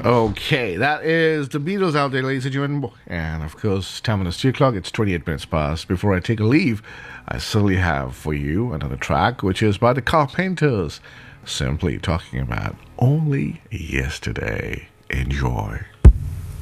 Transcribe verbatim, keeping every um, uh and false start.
Okay, that is the Beatles out there, ladies and gentlemen. And of course, time on the three o'clock, it's twenty-eight minutes past. Before I take a leave, I certainly have for you another track, which is by the Carpenters, simply talking about Only Yesterday. Enjoy.